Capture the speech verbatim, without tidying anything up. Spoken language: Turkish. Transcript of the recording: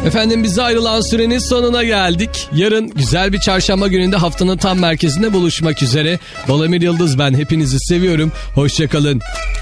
Efendim bize ayrılan sürenin sonuna geldik. Yarın güzel bir çarşamba gününde haftanın tam merkezinde buluşmak üzere. Balamir Yıldız ben. Hepinizi seviyorum. Hoşçakalın.